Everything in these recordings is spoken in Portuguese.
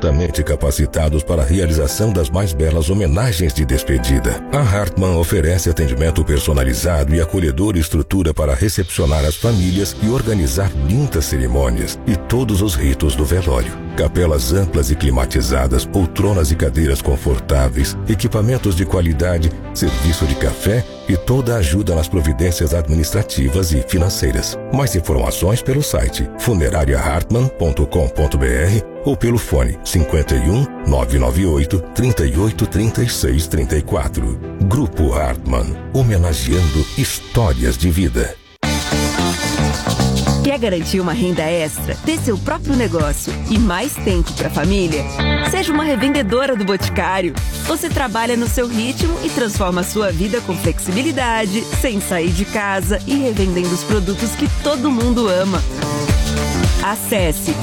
altamente capacitados para a realização das mais belas homenagens de despedida. A Hartmann oferece atendimento personalizado e acolhedora estrutura para recepcionar as famílias e organizar lindas cerimônias e todos os ritos do velório. Capelas amplas e climatizadas, poltronas e cadeiras confortáveis, equipamentos de qualidade, serviço de café e toda a ajuda nas providências administrativas e financeiras. Mais informações pelo site funerariahartmann.com.br ou pelo fone 51 998 38 36 34. Grupo Hartmann, homenageando histórias de vida. Quer garantir uma renda extra, ter seu próprio negócio e mais tempo para a família? Seja uma revendedora do Boticário. Você trabalha no seu ritmo e transforma a sua vida com flexibilidade, sem sair de casa e revendendo os produtos que todo mundo ama. Acesse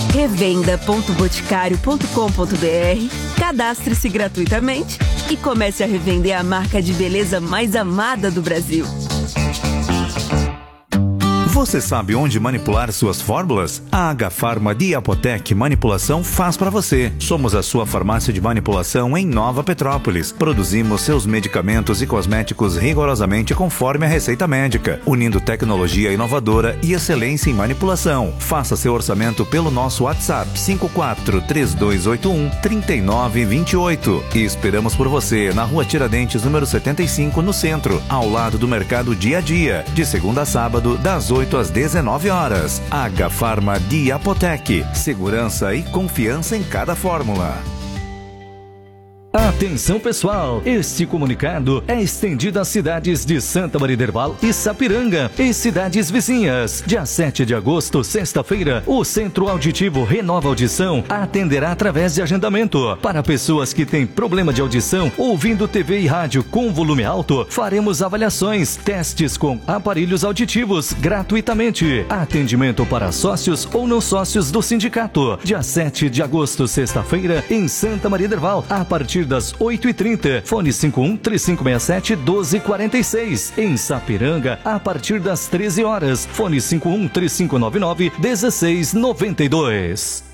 revenda.boticario.com.br, cadastre-se gratuitamente e comece a revender a marca de beleza mais amada do Brasil. Você sabe onde manipular suas fórmulas? A H-Pharma de Apoteque Manipulação faz para você. Somos a sua farmácia de manipulação em Nova Petrópolis. Produzimos seus medicamentos e cosméticos rigorosamente conforme a receita médica, unindo tecnologia inovadora e excelência em manipulação. Faça seu orçamento pelo nosso WhatsApp 5432813928. E esperamos por você na Rua Tiradentes, número 75, no centro, ao lado do Mercado Dia a Dia, de segunda a sábado, das 8 às 19 horas. H-Pharma de Apoteque. Segurança e confiança em cada fórmula. Atenção pessoal, este comunicado é estendido às cidades de Santa Maria del Val e Sapiranga e cidades vizinhas. Dia 7 de agosto, sexta-feira, o Centro Auditivo Renova Audição atenderá através de agendamento. Para pessoas que têm problema de audição ouvindo TV e rádio com volume alto, faremos avaliações, testes com aparelhos auditivos gratuitamente. Atendimento para sócios ou não sócios do sindicato. Dia 7 de agosto, sexta-feira, em Santa Maria del Val, a partir das 8h30, fone 51-3567-1246. Em Sapiranga, a partir das 13 horas, fone 51-3599-1692.